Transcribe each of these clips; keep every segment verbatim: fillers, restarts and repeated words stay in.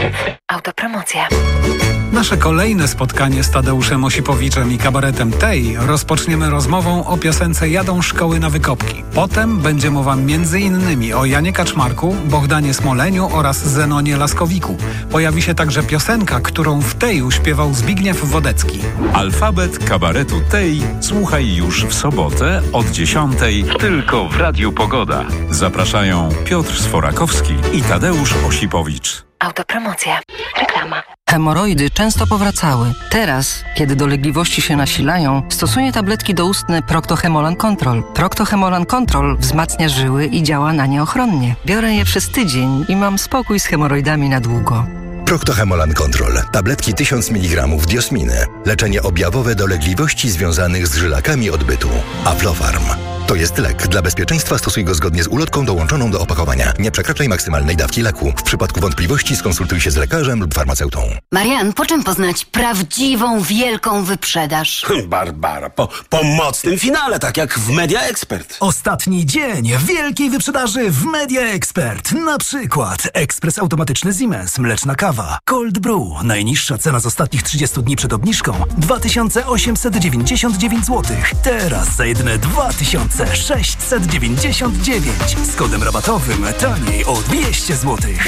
Autopromocja. Nasze kolejne spotkanie z Tadeuszem Osipowiczem i kabaretem Tej rozpoczniemy rozmową o piosence Jadą szkoły na wykopki. Potem będzie mowa między innymi o Janie Kaczmarku, Bohdanie Smoleniu oraz Zenonie Laskowiku. Pojawi się także piosenka, którą w Teju śpiewał Zbigniew Wodecki. Alfabet kabaretu Tej słuchaj już w sobotę od dziesiątej tylko w Radiu Pogoda. Zapraszają Piotr Sforakowski i Tadeusz Osipowicz. Autopromocja. Reklama. Hemoroidy często powracały. Teraz, kiedy dolegliwości się nasilają, stosuję tabletki doustne Procto-Hemolan Control. Procto-Hemolan Control wzmacnia żyły i działa na nie ochronnie. Biorę je przez tydzień i mam spokój z hemoroidami na długo. Procto-Hemolan Control. Tabletki tysiąc miligramów diosminy. Leczenie objawowe dolegliwości związanych z żylakami odbytu. Aflofarm. To jest lek. Dla bezpieczeństwa stosuj go zgodnie z ulotką dołączoną do opakowania. Nie przekraczaj maksymalnej dawki leku. W przypadku wątpliwości skonsultuj się z lekarzem lub farmaceutą. Marian, po czym poznać prawdziwą, wielką wyprzedaż? Barbara, po, po mocnym finale, tak jak w Media Expert. Ostatni dzień wielkiej wyprzedaży w Media Expert. Na przykład ekspres automatyczny Siemens, mleczna kawa, Cold Brew. Najniższa cena z ostatnich trzydziestu dni przed obniżką dwa tysiące osiemset dziewięćdziesiąt dziewięć złotych. Teraz za jedyne dwa tysiące sześćset dziewięćdziesiąt dziewięć. Z kodem rabatowym taniej o dwieście złotych.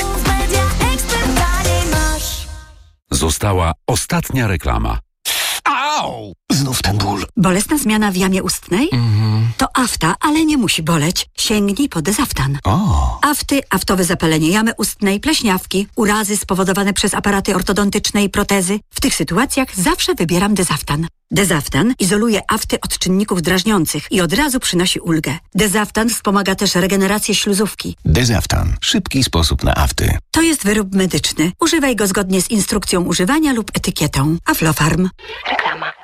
Została ostatnia reklama. Au! Znów ten ból. Bolesna zmiana w jamie ustnej? Mhm. To afta, ale nie musi boleć. Sięgnij po Dezaftan. O. Afty, aftowe zapalenie jamy ustnej, pleśniawki, urazy spowodowane przez aparaty ortodontyczne i protezy. W tych sytuacjach zawsze wybieram Dezaftan. Dezaftan izoluje afty od czynników drażniących i od razu przynosi ulgę. Dezaftan wspomaga też regenerację śluzówki. Dezaftan. Szybki sposób na afty. To jest wyrób medyczny. Używaj go zgodnie z instrukcją używania lub etykietą. Aflofarm. Reklama.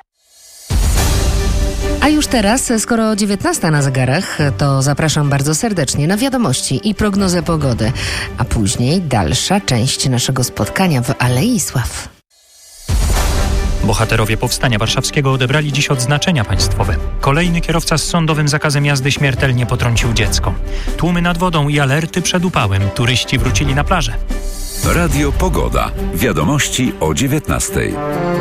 A już teraz, skoro dziewiętnasta na zegarach, to zapraszam bardzo serdecznie na wiadomości i prognozę pogody. A później dalsza część naszego spotkania w Alei Sław. Bohaterowie Powstania Warszawskiego odebrali dziś odznaczenia państwowe. Kolejny kierowca z sądowym zakazem jazdy śmiertelnie potrącił dziecko. Tłumy nad wodą i alerty przed upałem. Turyści wrócili na plażę. Radio Pogoda. Wiadomości o dziewiętnastej.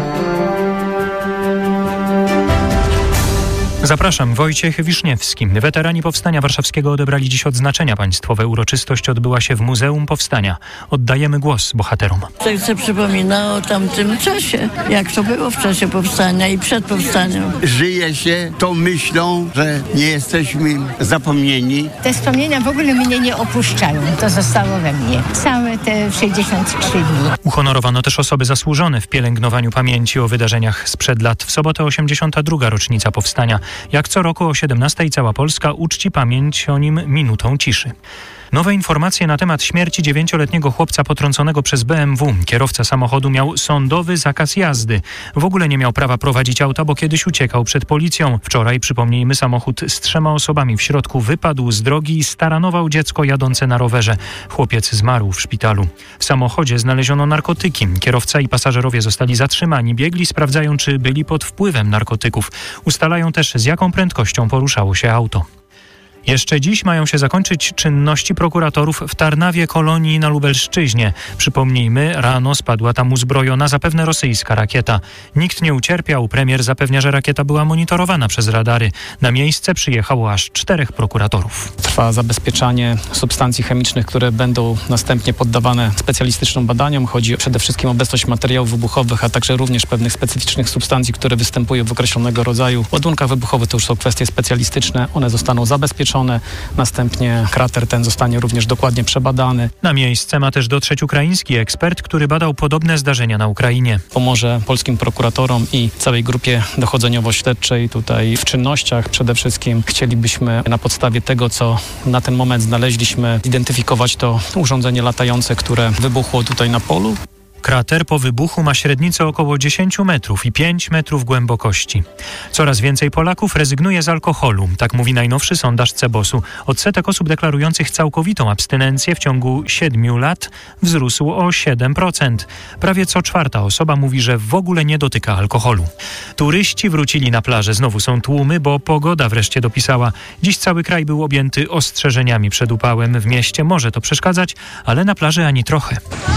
Zapraszam, Wojciech Wiszniewski. Weterani Powstania Warszawskiego odebrali dziś odznaczenia państwowe. Uroczystość odbyła się w Muzeum Powstania. Oddajemy głos bohaterom. Serce przypomina o tamtym czasie, jak to było w czasie Powstania i przed Powstaniem. Żyje się tą myślą, że nie jesteśmy zapomnieni. Te wspomnienia w ogóle mnie nie opuszczają. To zostało we mnie. Całe te sześćdziesiąt trzy dni. Uhonorowano też osoby zasłużone w pielęgnowaniu pamięci o wydarzeniach sprzed lat. W sobotę osiemdziesiąta druga rocznica Powstania. Jak co roku o siedemnastej cała Polska uczci pamięć o nim minutą ciszy. Nowe informacje na temat śmierci dziewięcioletniego chłopca potrąconego przez B M W. Kierowca samochodu miał sądowy zakaz jazdy. W ogóle nie miał prawa prowadzić auta, bo kiedyś uciekał przed policją. Wczoraj, przypomnijmy, samochód z trzema osobami w środku wypadł z drogi i staranował dziecko jadące na rowerze. Chłopiec zmarł w szpitalu. W samochodzie znaleziono narkotyki. Kierowca i pasażerowie zostali zatrzymani. Biegli sprawdzają, czy byli pod wpływem narkotyków. Ustalają też, z jaką prędkością poruszało się auto. Jeszcze dziś mają się zakończyć czynności prokuratorów w Tarnawie Kolonii na Lubelszczyźnie. Przypomnijmy, rano spadła tam uzbrojona, zapewne rosyjska rakieta. Nikt nie ucierpiał. Premier zapewnia, że rakieta była monitorowana przez radary. Na miejsce przyjechało aż czterech prokuratorów. Trwa zabezpieczanie substancji chemicznych, które będą następnie poddawane specjalistycznym badaniom. Chodzi przede wszystkim o obecność materiałów wybuchowych, a także również pewnych specyficznych substancji, które występują w określonego rodzaju ładunkach wybuchowych. To już są kwestie specjalistyczne. One zostaną zabezpieczone. Następnie krater ten zostanie również dokładnie przebadany. Na miejsce ma też dotrzeć ukraiński ekspert, który badał podobne zdarzenia na Ukrainie. Pomoże polskim prokuratorom i całej grupie dochodzeniowo-śledczej tutaj w czynnościach. Przede wszystkim chcielibyśmy na podstawie tego, co na ten moment znaleźliśmy, zidentyfikować to urządzenie latające, które wybuchło tutaj na polu. Krater po wybuchu ma średnicę około dziesięć metrów i pięć metrów głębokości. Coraz więcej Polaków rezygnuje z alkoholu. Tak mówi najnowszy sondaż Cebosu. Odsetek osób deklarujących całkowitą abstynencję w ciągu siedmiu lat wzrósł o siedem procent. Prawie co czwarta osoba mówi, że w ogóle nie dotyka alkoholu. Turyści wrócili na plażę. Znowu są tłumy, bo pogoda wreszcie dopisała. Dziś cały kraj był objęty ostrzeżeniami przed upałem. W mieście może to przeszkadzać, ale na plaży ani trochę.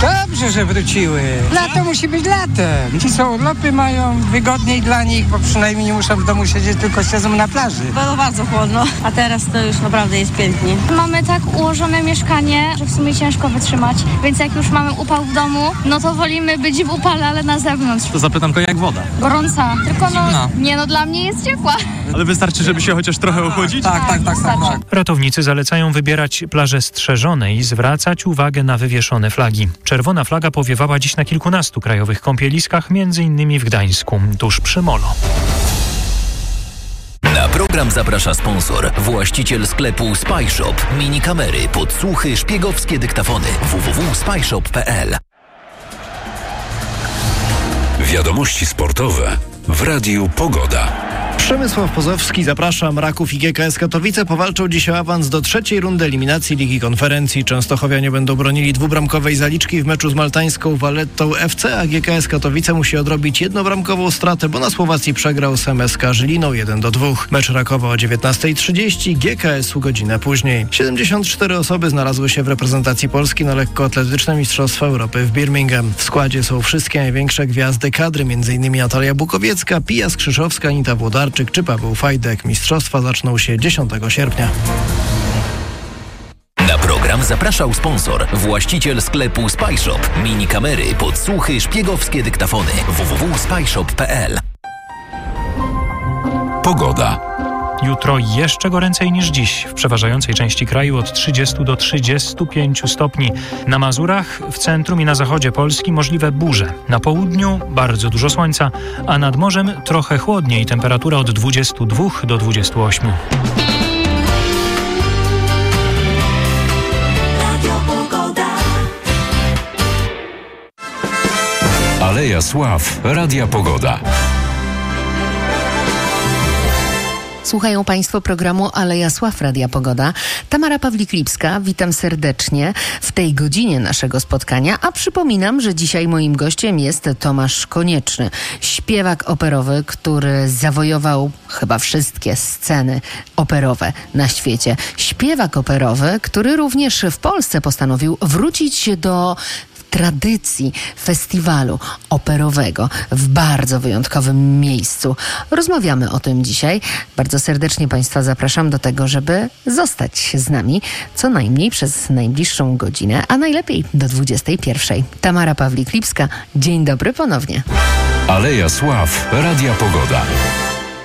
Dobrze, że wróciły. Lato musi być latem. Ci, co urlopy mają, wygodniej dla nich, bo przynajmniej nie muszą w domu siedzieć, tylko siedzą na plaży. Było bardzo chłodno, a teraz to już naprawdę jest pięknie. Mamy tak ułożone mieszkanie, że w sumie ciężko wytrzymać, więc jak już mamy upał w domu, no to wolimy być w upale, ale na zewnątrz. To zapytam go, jak woda? Gorąca, tylko no, Zimna. nie no, dla mnie jest ciepła. Ale wystarczy, żeby się chociaż trochę ochłodzić? Tak, tak, tak, tak, tak. Ratownicy zalecają wybierać plaże strzeżone i zwracać uwagę na wywieszone flagi. Czerwona flaga powiewała dziś na kilkunastu krajowych kąpieliskach, między innymi w Gdańsku, tuż przy molo. Na program zaprasza sponsor, właściciel sklepu Spyshop. Mini kamery, podsłuchy, szpiegowskie dyktafony. w w w kropka spyshop kropka p l. Wiadomości sportowe w Radiu Pogoda. Przemysław Pozowski, zapraszam. Raków i G K S Katowice powalczą dziś o awans do trzeciej rundy eliminacji Ligi Konferencji. Częstochowianie będą bronili dwubramkowej zaliczki w meczu z maltańską Vallettą F C, a G K S Katowice musi odrobić jednobramkową stratę, bo na Słowacji przegrał z M S K Żyliną jeden do dwóch. Mecz Rakowa o dziewiętnasta trzydzieści, G K S u godzinę później. siedemdziesiąt cztery osoby znalazły się w reprezentacji Polski na lekkoatletyczne Mistrzostwa Europy w Birmingham. W składzie są wszystkie największe gwiazdy kadry, m.in. Natalia Bukowiecka, Pija Skrzyszowska, Anita Włodarczyk czy Paweł Fajdek. Mistrzostwa zaczną się dziesiątego sierpnia. Na program zapraszał sponsor, właściciel sklepu Spyshop. Mini kamery, podsłuchy, szpiegowskie dyktafony. w w w kropka spyshop kropka p l. Pogoda. Jutro jeszcze goręcej niż dziś. W przeważającej części kraju od trzydziestu do trzydziestu pięciu stopni. Na Mazurach, w centrum i na zachodzie Polski możliwe burze. Na południu bardzo dużo słońca, a nad morzem trochę chłodniej. Temperatura od dwudziestu dwóch do dwudziestu ośmiu. Aleja Sław, Radia Pogoda. Słuchają Państwo programu Aleja Sław Radia Pogoda. Tamara Pawlik-Lipska, witam serdecznie w tej godzinie naszego spotkania, a przypominam, że dzisiaj moim gościem jest Tomasz Konieczny, śpiewak operowy, który zawojował chyba wszystkie sceny operowe na świecie. Śpiewak operowy, który również w Polsce postanowił wrócić do tradycji festiwalu operowego w bardzo wyjątkowym miejscu. Rozmawiamy o tym dzisiaj. Bardzo serdecznie Państwa zapraszam do tego, żeby zostać z nami co najmniej przez najbliższą godzinę, a najlepiej do dwudziestej pierwszej. Tamara Pawlik-Lipska, dzień dobry ponownie. Aleja Sław, Radia Pogoda.